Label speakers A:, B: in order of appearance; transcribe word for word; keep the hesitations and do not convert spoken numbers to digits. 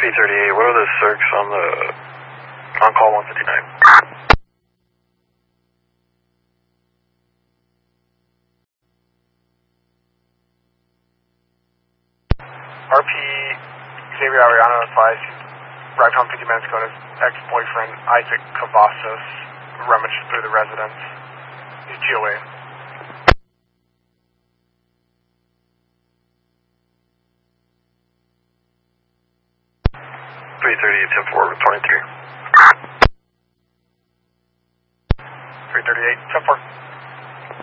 A: three thirty-eight, what are the circs on the, on call one fifty-nine?
B: R P Xavier Ariano advised arrived home fifty minutes ago and his ex-boyfriend Isaac Cavazos rummaged through the residence. He's G O A.
A: three thirty-eight, ten four, twenty-three.
B: three thirty-eight, ten four.